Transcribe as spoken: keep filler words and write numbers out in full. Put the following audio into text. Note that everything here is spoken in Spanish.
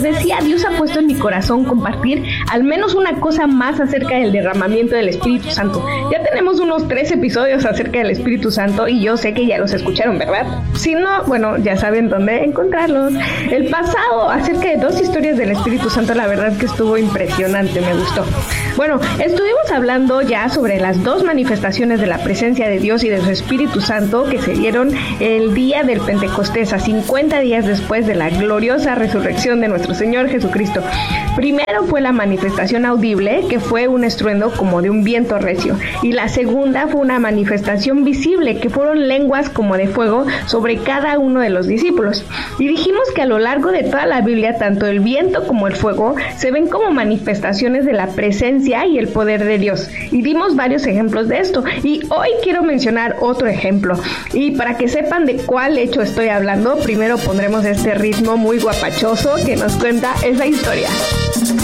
decía, Dios ha puesto en mi corazón compartir al menos una cosa más acerca del derramamiento del Espíritu Santo. Ya tenemos unos tres episodios acerca del Espíritu Santo y yo sé que ya los escucharon, ¿verdad? Si no, bueno, ya saben dónde encontrarlos. El pasado acerca de dos historias del Espíritu Santo, la verdad es que estuvo impresionante, me gustó. Bueno, estuvimos hablando ya sobre las dos manifestaciones de la presencia de Dios y de su Espíritu Santo que se dieron el día del Pentecostés, a cincuenta días después de la gloriosa resurrección de nuestro Señor Jesucristo. Primero fue la manifestación audible, que fue un estruendo como de un viento recio, y la segunda fue una manifestación visible, que fueron lenguas como de fuego sobre cada uno de los discípulos. Y dijimos que a lo largo de toda la Biblia, tanto el viento como el fuego se ven como manifestaciones de la presencia y el poder de Dios, y dimos varios ejemplos de esto, y hoy quiero mencionar otro ejemplo. Y para que sepan de cuál hecho estoy hablando, primero pondremos este ritmo muy guapachoso que nos cuenta esa historia.